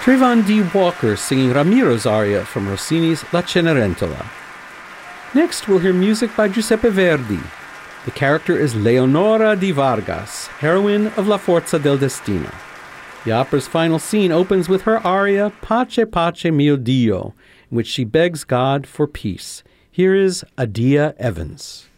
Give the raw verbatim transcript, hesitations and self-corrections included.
Trayvon D. Walker singing Ramiro's aria from Rossini's La Cenerentola. Next, we'll hear music by Giuseppe Verdi. The character is Leonora di Vargas, heroine of La Forza del Destino. The opera's final scene opens with her aria Pace Pace Mio Dio, in which she begs God for peace. Here is Adia Evans.